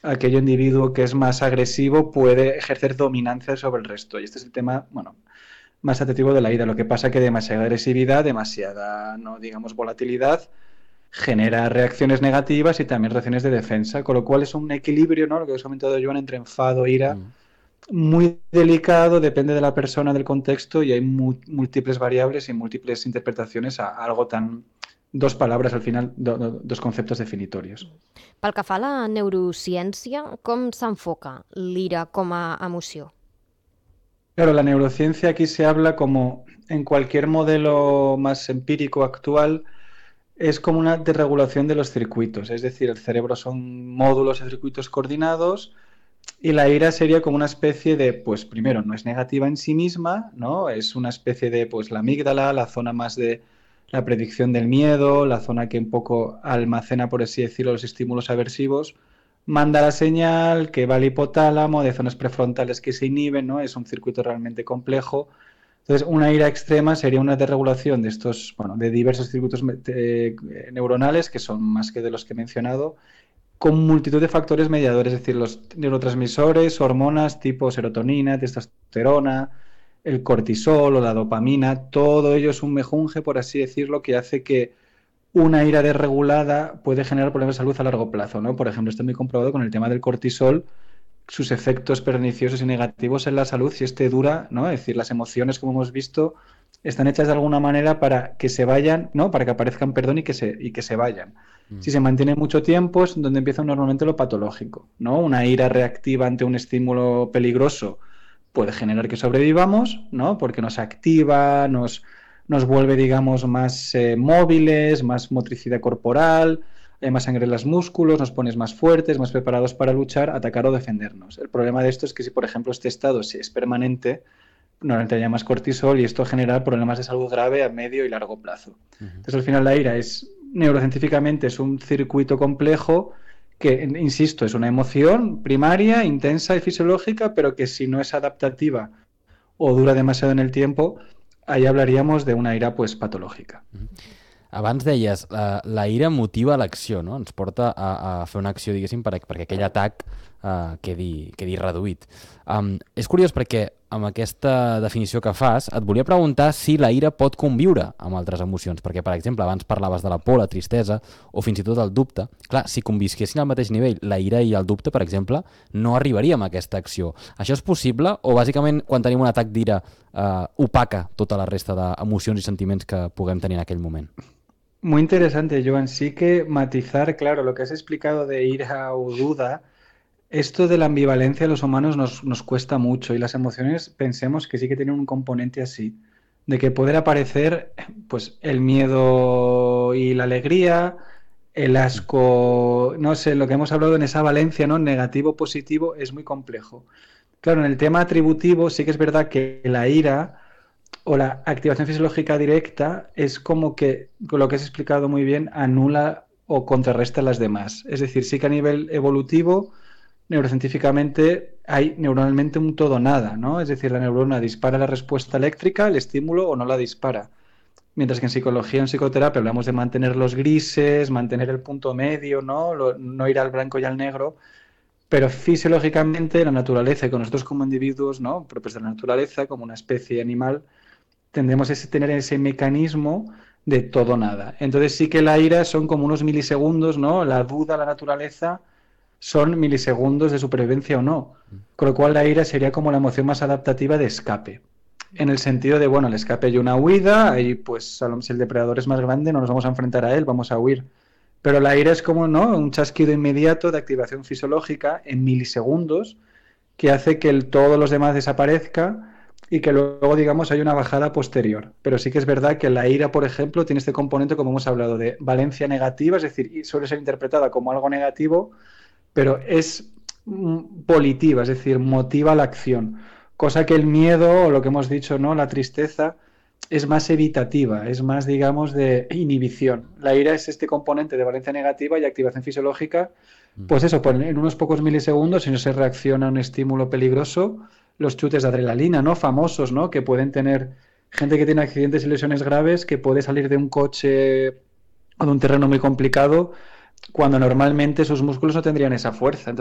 aquel individuo que es más agresivo puede ejercer dominancia sobre el resto. Y este es el tema, bueno, más atractivo de la ira. Lo que pasa es que demasiada agresividad, demasiada, no digamos, volatilidad, genera reacciones negativas y también reacciones de defensa, con lo cual es un equilibrio, ¿no? Lo que os he comentado, Joan, entre enfado e ira, Mm. muy delicado, depende de la persona, del contexto, y hay múltiples variables y múltiples interpretaciones a algo tan... Dos palabras al final, dos conceptos definitorios. Pel que fa a la neurociència, com s'enfoca l'ira com a emoció? Claro, la neurociencia aquí se habla como en cualquier modelo más empírico actual, es como una desregulación de los circuitos, es decir, el cerebro son módulos de circuitos coordinados y la ira sería como una especie de, pues primero, no es negativa en sí misma, ¿no? Es una especie de, pues la amígdala, la zona más de la predicción del miedo, la zona que un poco almacena, por así decirlo, los estímulos aversivos, manda la señal que va al hipotálamo, de zonas prefrontales que se inhiben, ¿no? Es un circuito realmente complejo. Entonces, una ira extrema sería una desregulación de estos, bueno, de diversos circuitos neuronales, que son más que de los que he mencionado, con multitud de factores mediadores, es decir, los neurotransmisores, hormonas tipo serotonina, testosterona, el cortisol o la dopamina, todo ello es un mejunje, por así decirlo, que hace que una ira desregulada puede generar problemas de salud a largo plazo, ¿no? Por ejemplo, esto muy comprobado con el tema del cortisol, sus efectos perniciosos y negativos en la salud si este dura, ¿no? Es decir, las emociones, como hemos visto, están hechas de alguna manera para que se vayan, ¿no? Para que aparezcan, perdón, y que se vayan. Si Mm. se mantiene mucho tiempo es donde empieza normalmente lo patológico, ¿no? Una ira reactiva ante un estímulo peligroso puede generar que sobrevivamos, ¿no? Porque nos activa, nos vuelve, digamos, más móviles, más motricidad corporal, hay más sangre en los músculos, nos pones más fuertes, más preparados para luchar, atacar o defendernos. El problema de esto es que si, por ejemplo, este estado si es permanente, normalmente haya más cortisol y esto genera problemas de salud grave a medio y largo plazo. Mhm. Entonces, al final, la ira es, neurocientíficamente, es un circuito complejo que, insisto, es una emoción primaria, intensa y fisiológica, pero que si no es adaptativa o dura demasiado en el tiempo, ahí hablaríamos de una ira pues patològica. Abans deies, la ira motiva l'acció, no? Ens porta a fer una acció, diguéssim, perquè aquell atac quedi reduït. És curiós perquè amb aquesta definició que fas et volia preguntar si la ira pot conviure amb altres emocions, perquè, per exemple, abans parlaves de la por, la tristesa o fins i tot el dubte. Clar, si convisquessin al mateix nivell la ira i el dubte, per exemple, no arribaríem a aquesta acció. Això és possible o, bàsicament, quan tenim un atac d'ira, opaca tota la resta d'emocions i sentiments que puguem tenir en aquell moment? Muy interesante, Joan. Sí que matizar, claro, lo que has explicado de ira o duda, esto de la ambivalencia a los humanos nos cuesta mucho y las emociones pensemos que sí que tienen un componente así, de que poder aparecer pues el miedo y la alegría, el asco, no sé, lo que hemos hablado en esa valencia, ¿no? Negativo, positivo, es muy complejo. Claro, en el tema atributivo sí que es verdad que la ira o la activación fisiológica directa es como que, con lo que has explicado muy bien, anula o contrarresta las demás. Es decir, sí que a nivel evolutivo, neurocientíficamente, hay neuronalmente un todo nada, ¿no? Es decir, la neurona dispara la respuesta eléctrica, el estímulo o no la dispara. Mientras que en psicología, en psicoterapia, hablamos de mantener los grises, mantener el punto medio, ¿no? No ir al blanco y al negro, pero fisiológicamente la naturaleza y con nosotros como individuos, ¿no? Propios de la naturaleza, como una especie animal, tendremos tener ese mecanismo de todo nada. Entonces sí que la ira son como unos milisegundos, ¿no? La duda, la naturaleza, son milisegundos de supervivencia o no. Con lo cual la ira sería como la emoción más adaptativa de escape. En el sentido de, bueno, el escape y una huida, y pues si el depredador es más grande no nos vamos a enfrentar a él, vamos a huir. Pero la ira es como, ¿no? Un chasquido inmediato de activación fisiológica en milisegundos que hace que todos los demás desaparezca y que luego, digamos, hay una bajada posterior. Pero sí que es verdad que la ira, por ejemplo, tiene este componente, como hemos hablado, de valencia negativa, es decir, suele ser interpretada como algo negativo, pero es volitiva, es decir, motiva la acción. Cosa que el miedo, o lo que hemos dicho, ¿no? La tristeza, es más evitativa, es más, digamos, de inhibición. La ira es este componente de valencia negativa y activación fisiológica, pues eso, pues en unos pocos milisegundos, si no se reacciona a un estímulo peligroso, los chutes de adrenalina, ¿no? Famosos, ¿no? Que pueden tener gente que tiene accidentes y lesiones graves, que puede salir de un coche o de un terreno muy complicado cuando normalmente sus músculos no tendrían esa fuerza. Entonces,